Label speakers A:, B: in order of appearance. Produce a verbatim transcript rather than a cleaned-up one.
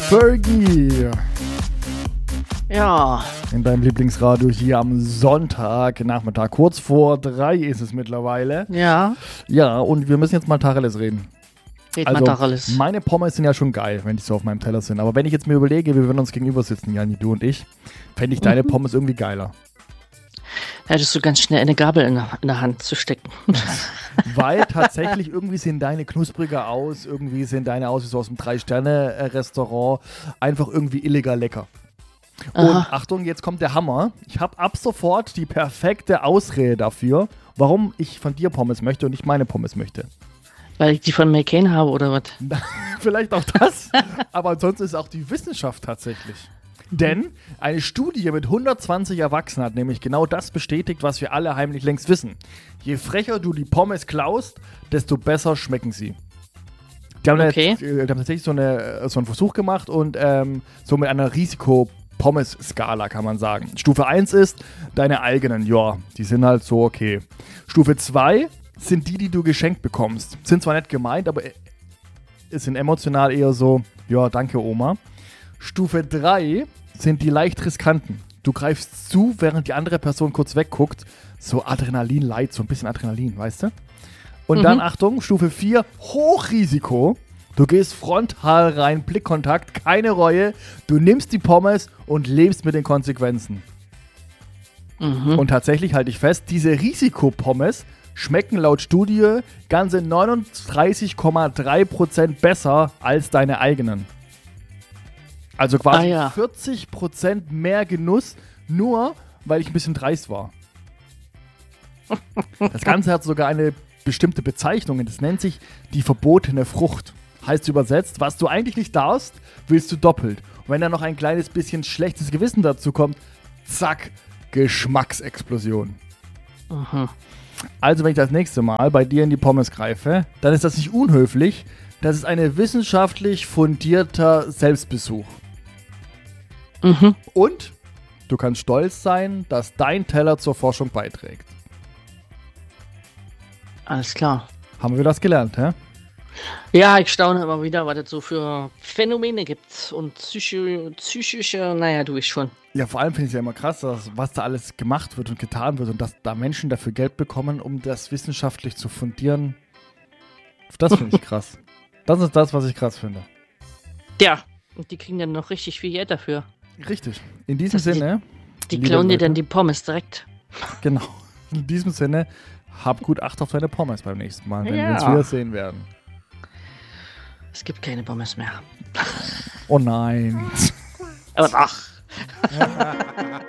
A: Fergie.
B: Ja.
A: In deinem Lieblingsradio hier am Sonntagnachmittag. Kurz vor drei ist es mittlerweile.
B: Ja.
A: Ja, und wir müssen jetzt mal Tacheles reden.
B: Red
A: Also,
B: mal Tacheles.
A: meine Pommes sind ja schon geil, wenn die so auf meinem Teller sind. Aber wenn ich jetzt mir überlege, wir würden uns gegenüber sitzen, Janni, du und ich, fände ich deine
B: Mhm.
A: Pommes irgendwie geiler.
B: Hättest du ganz schnell eine Gabel in der, in der Hand zu stecken.
A: Weil tatsächlich irgendwie sehen deine knuspriger aus, irgendwie sehen deine aus wie so aus einem Drei-Sterne-Restaurant, einfach irgendwie illegal lecker. Und
B: Aha.
A: Achtung, jetzt kommt der Hammer. Ich habe ab sofort die perfekte Ausrede dafür, warum ich von dir Pommes möchte und nicht meine Pommes möchte.
B: Weil ich die von McCain habe, oder was?
A: Vielleicht auch das, aber ansonsten ist auch die Wissenschaft tatsächlich. Denn eine Studie mit hundertzwanzig Erwachsenen hat nämlich genau das bestätigt, was wir alle heimlich längst wissen. Je frecher du die Pommes klaust, desto besser schmecken sie. Die haben,
B: Okay.
A: jetzt, äh, die haben tatsächlich so, eine, so einen Versuch gemacht und ähm, so mit einer Risiko-Pommes-Skala kann man sagen. Stufe eins ist deine eigenen, ja, die sind halt so okay. Stufe zwei sind die, die du geschenkt bekommst. Sind zwar nett gemeint, aber es sind emotional eher so, ja, danke Oma. Stufe drei sind die leicht riskanten. Du greifst zu, während die andere Person kurz wegguckt. So Adrenalin-Light, so ein bisschen Adrenalin, weißt du? Und
B: Mhm.
A: dann, Achtung, Stufe vier, Hochrisiko. Du gehst frontal rein, Blickkontakt, keine Reue. Du nimmst die Pommes und lebst mit den Konsequenzen.
B: Mhm.
A: Und tatsächlich halte ich fest, diese Risikopommes schmecken laut Studie ganze neununddreißig Komma drei Prozent besser als deine eigenen. Also quasi
B: Ah, ja.
A: vierzig Prozent mehr Genuss, nur weil ich ein bisschen dreist war. Das Ganze hat sogar eine bestimmte Bezeichnung. Das nennt sich die verbotene Frucht. Heißt übersetzt, was du eigentlich nicht darfst, willst du doppelt. Und wenn da noch ein kleines bisschen schlechtes Gewissen dazu kommt, zack, Geschmacksexplosion.
B: Mhm.
A: Also wenn ich das nächste Mal bei dir in die Pommes greife, dann ist das nicht unhöflich, das ist ein wissenschaftlich fundierter Selbstbesuch.
B: Mhm.
A: Und du kannst stolz sein, dass dein Teller zur Forschung beiträgt.
B: Alles klar.
A: Haben wir das gelernt, hä?
B: Ja, ich staune immer wieder, was es so für Phänomene gibt und psychi- psychische, naja, du ich schon.
A: Ja, vor allem finde ich es ja immer krass, dass, was da alles gemacht wird und getan wird und dass da Menschen dafür Geld bekommen, um das wissenschaftlich zu fundieren. Das finde ich krass. Das ist das, was ich krass finde.
B: Ja, und die kriegen dann noch richtig viel Geld dafür.
A: Richtig. In diesem
B: Das die-
A: Sinne.
B: Die
A: liebe
B: klauen dir
A: Leute,
B: dann die Pommes direkt.
A: Genau. In diesem Sinne, hab gut Acht auf deine Pommes beim nächsten Mal, wenn wir
B: Ja.
A: uns wiedersehen werden.
B: Es gibt keine Pommes mehr.
A: Oh nein.
B: Aber ach.